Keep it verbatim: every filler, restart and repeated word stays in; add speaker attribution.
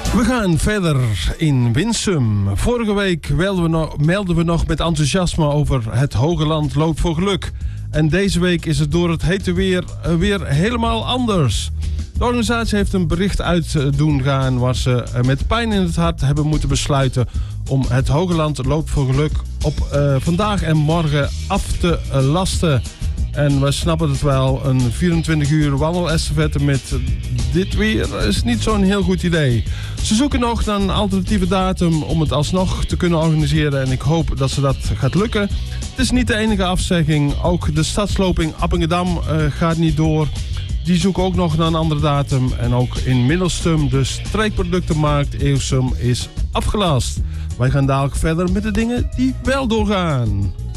Speaker 1: We gaan verder in Winsum. Vorige week melden we, nog, melden we nog met enthousiasme over het Hoge Land loopt voor geluk. En deze week is het door het hete weer uh, weer helemaal anders. De organisatie heeft een bericht uit doen gaan waar ze uh, met pijn in het hart hebben moeten besluiten om het Hoge Land loopt voor geluk op uh, vandaag en morgen af te uh, lasten. En we snappen het wel, een vierentwintig uur wandelestafette met dit weer is niet zo'n heel goed idee. Ze zoeken nog naar een alternatieve datum om het alsnog te kunnen organiseren en ik hoop dat ze dat gaat lukken. Het is niet de enige afzegging, ook de stadsloping Appingedam uh, gaat niet door. Die zoeken ook nog naar een andere datum en ook in Middelstum, de streekproductenmarkt Eeuwsum is afgelast. Wij gaan dadelijk verder met de dingen die wel doorgaan.